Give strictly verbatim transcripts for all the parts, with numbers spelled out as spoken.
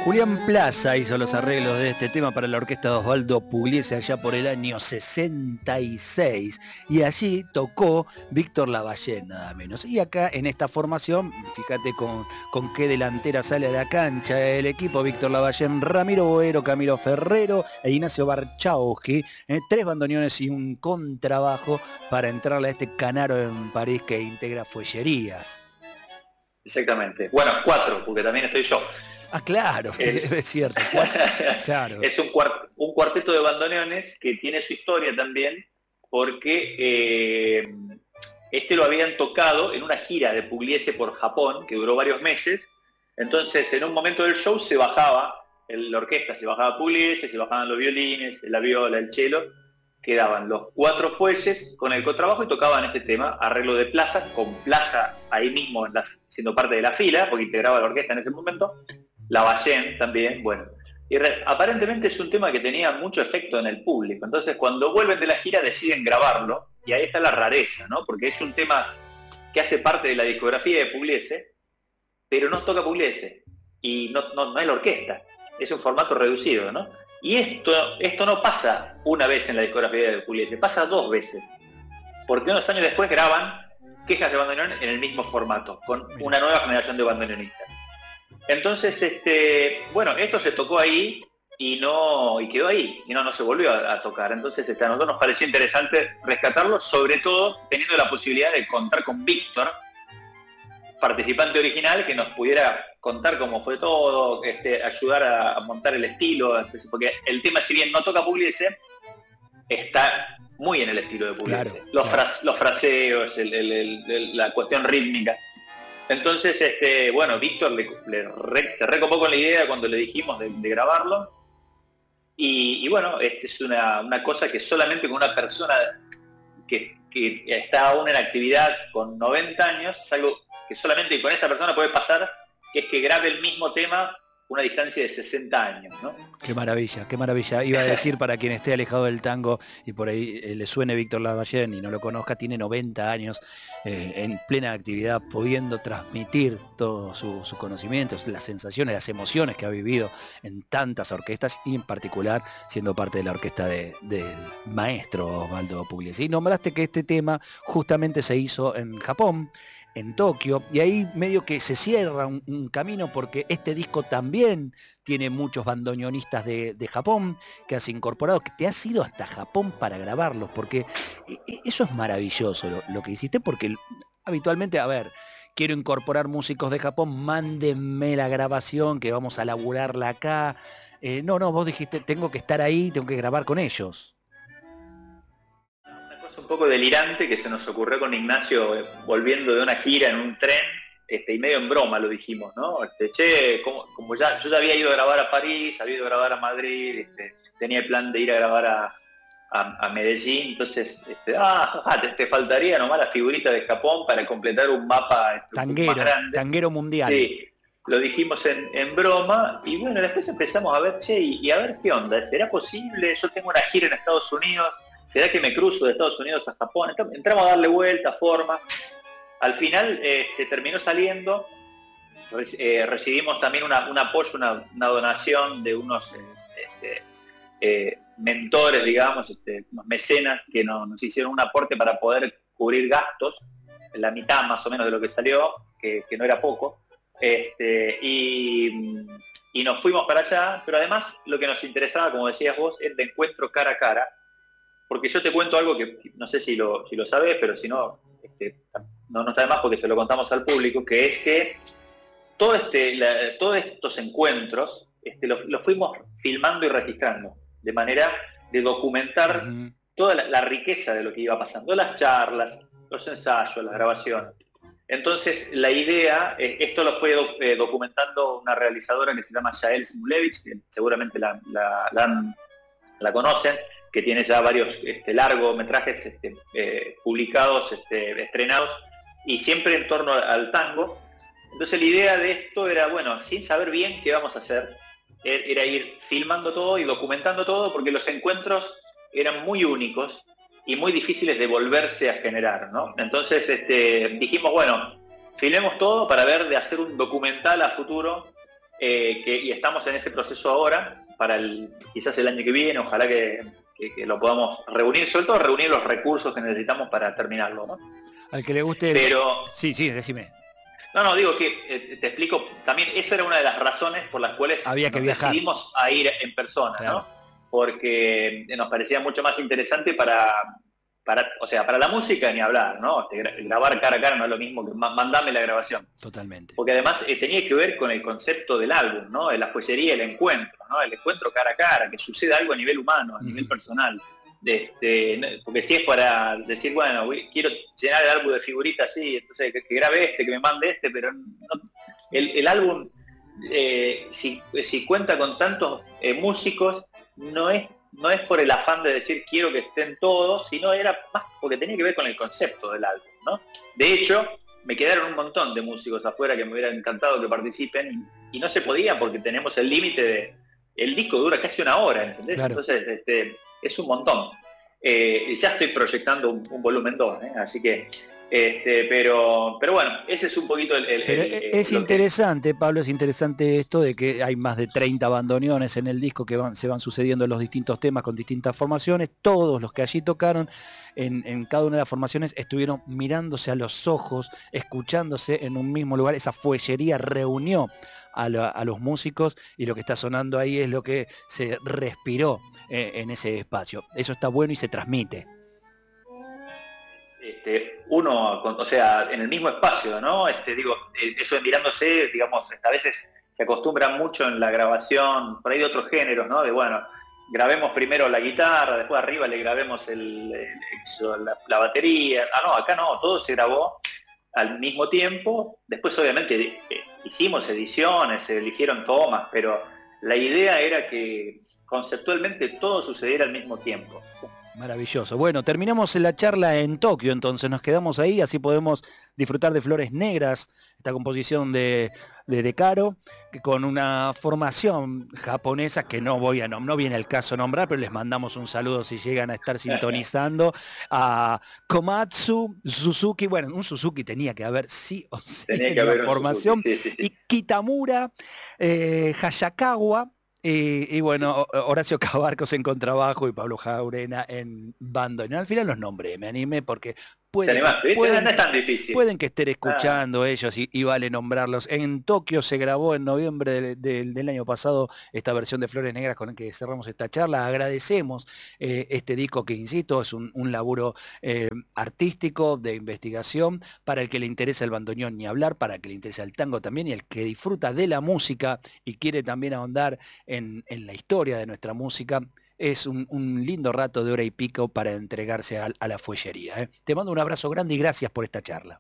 Julián Plaza hizo los arreglos de este tema para la orquesta de Osvaldo Pugliese allá por el año sesenta y seis, y allí tocó Víctor Lavallén, nada menos. Y acá en esta formación, fíjate con, con qué delantera sale a la cancha el equipo: Víctor Lavallén, Ramiro Boero, Camilo Ferrero e Ignacio Barchowski, eh, tres bandoneones y un contrabajo para entrarle a este Canaro en París que integra Fuellerías. Exactamente. Bueno, cuatro, porque también estoy yo. Ah, claro, eh, es cierto. Claro. Es un, cuart un cuarteto de bandoneones que tiene su historia también, porque eh, este lo habían tocado en una gira de Pugliese por Japón, que duró varios meses. Entonces, en un momento del show se bajaba, el, la orquesta se bajaba Pugliese, se bajaban los violines, la viola, el cello, quedaban los cuatro fuelles con el contrabajo y tocaban este tema, arreglo de Plaza, con Plaza ahí mismo en la, siendo parte de la fila, porque integraba la orquesta en ese momento. Lavallén también, bueno. Y re, aparentemente es un tema que tenía mucho efecto en el público. Entonces, cuando vuelven de la gira deciden grabarlo, y ahí está la rareza, ¿no? Porque es un tema que hace parte de la discografía de Pugliese, pero no toca Pugliese, y no, no, no es la orquesta, es un formato reducido, ¿no? Y esto, esto no pasa una vez en la discografía de Pugliese, pasa dos veces. Porque unos años después graban Quejas de bandoneón en el mismo formato, con una nueva generación de bandoneonistas. Entonces, este, bueno, esto se tocó ahí y no y quedó ahí, y no, no se volvió a, a tocar. Entonces, este, a nosotros nos pareció interesante rescatarlo, sobre todo teniendo la posibilidad de contar con Víctor, participante original, que nos pudiera contar cómo fue todo, este, ayudar a, a montar el estilo, porque el tema, si bien no toca Pugliese, está muy en el estilo de Pugliese. Claro, los, claro. Fras, los fraseos, el, el, el, el, la cuestión rítmica. Entonces, este, bueno, Víctor le, le re, se recopó con la idea cuando le dijimos de, de grabarlo. Y, y bueno, este es una, una cosa que solamente con una persona que, que está aún en actividad con noventa años, es algo que solamente con esa persona puede pasar, que es que grabe el mismo tema una distancia de sesenta años, ¿no? Qué maravilla, qué maravilla. Iba a decir, para quien esté alejado del tango y por ahí eh, le suene Víctor Lavallén y no lo conozca, tiene noventa años eh, en plena actividad, pudiendo transmitir todos su, sus conocimientos, las sensaciones, las emociones que ha vivido en tantas orquestas, y en particular siendo parte de la orquesta del de, de maestro Osvaldo Pugliese. Y nombraste que este tema justamente se hizo en Japón, en Tokio, y ahí medio que se cierra un, un camino, porque este disco también tiene muchos bandoneonistas de, de Japón que has incorporado, que te has ido hasta Japón para grabarlos, porque eso es maravilloso lo, lo que hiciste, porque habitualmente, a ver, quiero incorporar músicos de Japón, mándenme la grabación, que vamos a laburarla acá. Eh, no, no, vos dijiste, tengo que estar ahí, tengo que grabar con ellos. Un poco delirante que se nos ocurrió con Ignacio, eh, volviendo de una gira en un tren, este, y medio en broma lo dijimos, ¿no? Este, che, como, como ya, yo ya había ido a grabar a París, había ido a grabar a Madrid, este, tenía el plan de ir a grabar a, a, a Medellín, entonces, este, ah, ah te, te faltaría nomás la figurita de Japón para completar un mapa este, tanguero, más grande. Tanguero mundial. Sí, lo dijimos en, en broma, y bueno, después empezamos a ver, che, y, y a ver qué onda, ¿será posible? Yo tengo una gira en Estados Unidos, ¿será que me cruzo de Estados Unidos a Japón? Entramos a darle vuelta, forma. Al final este, terminó saliendo. Eh, recibimos también una, un apoyo, una, una donación de unos este, eh, mentores, digamos, este, unos mecenas que nos, nos hicieron un aporte para poder cubrir gastos, la mitad más o menos de lo que salió, que, que no era poco. Este, y, y nos fuimos para allá, pero además lo que nos interesaba, como decías vos, es de encuentro cara a cara. Porque yo te cuento algo que no sé si lo, si lo sabés, pero si no, este, no, no está de más porque se lo contamos al público, que es que todo este, la, todos estos encuentros este, los, los fuimos filmando y registrando, de manera de documentar uh-huh. toda la, la riqueza de lo que iba pasando, las charlas, los ensayos, las grabaciones. Entonces la idea, eh, esto lo fue do, eh, documentando una realizadora que se llama Yael Simulevich, que seguramente la, la, la, la conocen, que tiene ya varios este, largometrajes este, eh, publicados, este, estrenados, y siempre en torno al tango. Entonces la idea de esto era, bueno, sin saber bien qué vamos a hacer, era ir filmando todo y documentando todo, porque los encuentros eran muy únicos y muy difíciles de volverse a generar, ¿no? Entonces este, dijimos, bueno, filmemos todo para ver de hacer un documental a futuro eh, que, y estamos en ese proceso ahora, para el, quizás el año que viene, ojalá que, que, que lo podamos reunir, sobre todo reunir los recursos que necesitamos para terminarlo, ¿no? Al que le guste... El... Pero... Sí, sí, decime. No, no, digo que, eh, te explico, también esa era una de las razones por las cuales había que nos viajar. decidimos a ir en persona, claro. ¿no? Porque nos parecía mucho más interesante para, para, o sea, para la música ni hablar, ¿no? Grabar cara a cara no es lo mismo que mandame la grabación. Totalmente. Porque además eh, tenía que ver con el concepto del álbum, ¿no? De la follería, el encuentro, ¿no? El encuentro cara a cara, que suceda algo a nivel humano, a uh-huh. nivel personal. De, de, porque si es para decir, bueno, quiero llenar el álbum de figuritas así, entonces que, que grabe este, que me mande este, pero no, el, el álbum, eh, si, si cuenta con tantos eh, músicos, no es, no es por el afán de decir quiero que estén todos, sino era más porque tenía que ver con el concepto del álbum, ¿no? De hecho, me quedaron un montón de músicos afuera que me hubiera encantado que participen, y, y no se podía porque tenemos el límite de, el disco dura casi una hora, ¿entendés? Claro. Entonces, este, es un montón. Eh, ya estoy proyectando un, un volumen dos, ¿eh? Así que, este, pero, pero bueno, ese es un poquito el... el, pero el es interesante, que... Pablo, es interesante esto de que hay más de treinta bandoneones en el disco que van, se van sucediendo en los distintos temas con distintas formaciones. Todos los que allí tocaron en, en cada una de las formaciones estuvieron mirándose a los ojos, escuchándose en un mismo lugar. Esa fuellería reunió a, la, a los músicos, y lo que está sonando ahí es lo que se respiró eh, en ese espacio. Eso está bueno y se transmite. Este, uno, o sea, en el mismo espacio, ¿no? Este, digo, eso de mirándose, digamos, a veces se acostumbra mucho en la grabación, por ahí de otros géneros, ¿no? De, bueno, grabemos primero la guitarra, después arriba le grabemos el, el, la, la batería. Ah, no, acá no, todo se grabó al mismo tiempo. Después, obviamente, eh, hicimos ediciones, se eligieron tomas, pero la idea era que conceptualmente todo sucediera al mismo tiempo. Maravilloso. Bueno, terminamos la charla en Tokio, entonces nos quedamos ahí, así podemos disfrutar de Flores Negras, esta composición de, de De Caro, que con una formación japonesa que no voy a no, no viene el caso nombrar, pero les mandamos un saludo si llegan a estar sintonizando, a Komatsu, Suzuki, bueno, un Suzuki tenía que haber sí o sí tenía en que haber la formación, sí, sí, sí. Y Kitamura, eh, Hayakawa, Y, y bueno, Horacio Cabarcos en contrabajo y Pablo Jaurena en bandoneón. Al final los nombré, me animé porque pueden, pueden, no es tan difícil. Pueden que estén escuchando ah. ellos y, y vale nombrarlos. En Tokio se grabó en noviembre del, del, del año pasado esta versión de Flores Negras con el que cerramos esta charla. Agradecemos eh, este disco que, insisto, es un, un laburo eh, artístico, de investigación, para el que le interesa el bandoneón ni hablar, para el que le interesa el tango también, y el que disfruta de la música y quiere también ahondar en, en la historia de nuestra música. Es un, un lindo rato de hora y pico para entregarse a, a la fuellería. ¿eh? Te mando un abrazo grande y gracias por esta charla.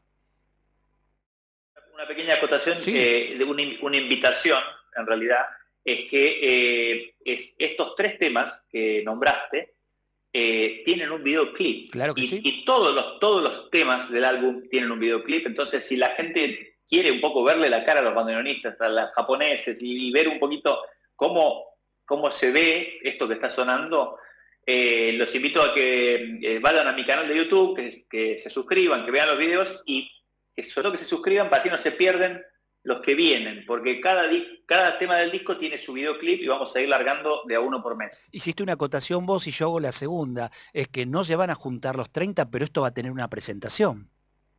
Una pequeña acotación, sí. eh, de una, una invitación, en realidad, es que eh, es, estos tres temas que nombraste eh, tienen un videoclip. Claro que y, sí. Y todos los, todos los temas del álbum tienen un videoclip, entonces si la gente quiere un poco verle la cara a los bandoneonistas, a los japoneses, y, y ver un poquito cómo... cómo se ve esto que está sonando, eh, los invito a que eh, vayan a mi canal de YouTube, que, que se suscriban, que vean los videos y que solo que se suscriban para que no se pierden los que vienen, porque cada, cada tema del disco tiene su videoclip y vamos a ir largando de a uno por mes. Hiciste una acotación vos y yo hago la segunda, es que no se van a juntar los treinta, pero esto va a tener una presentación.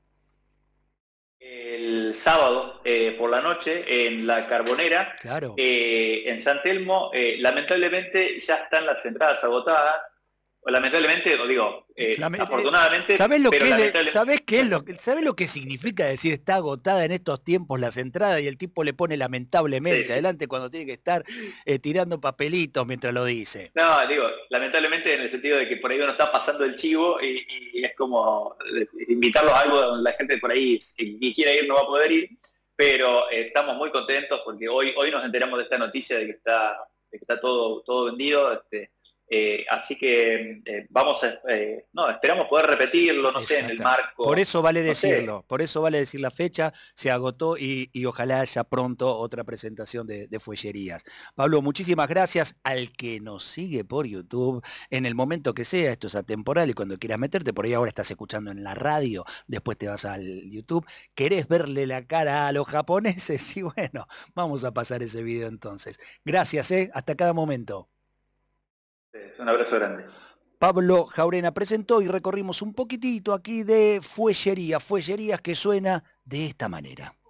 El sábado eh, por la noche en La Carbonera, claro. eh, en San Telmo, eh, lamentablemente ya están las entradas agotadas, o lamentablemente, o digo, eh, Lament afortunadamente, ¿sabés lo, pero que es de, ¿sabés qué es lo, ¿sabés lo que significa decir está agotada en estos tiempos las entradas y el tipo le pone lamentablemente sí. adelante cuando tiene que estar eh, tirando papelitos mientras lo dice? No, digo, lamentablemente en el sentido de que por ahí uno está pasando el chivo y, y es como invitarlos a algo donde la gente por ahí, si quiere ir, no va a poder ir, pero eh, estamos muy contentos porque hoy, hoy nos enteramos de esta noticia de que está, de que está todo, todo vendido. Este, Eh, así que eh, vamos a, eh, no, esperamos poder repetirlo, no sé, en el marco. Por eso vale no decirlo, sé. por eso vale decir la fecha, se agotó y, y ojalá haya pronto otra presentación de, de Fuellerías. Pablo, muchísimas gracias al que nos sigue por YouTube, en el momento que sea, esto es atemporal y cuando quieras meterte, por ahí ahora estás escuchando en la radio, después te vas al YouTube, querés verle la cara a los japoneses y bueno, vamos a pasar ese video entonces. Gracias, ¿eh? Hasta cada momento. Un abrazo grande. Pablo Jaurena presentó y recorrimos un poquitito aquí de Fuellería, Fuellerías que suena de esta manera.